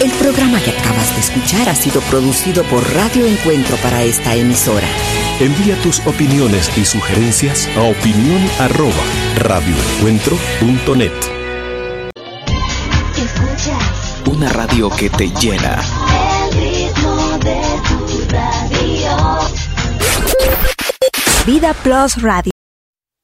El programa que acabas de escuchar ha sido producido por Radio Encuentro para esta emisora. Envía tus opiniones y sugerencias a opinión@radioencuentro.net. Una radio que te llena. El ritmo de tu radio. Vida Plus Radio.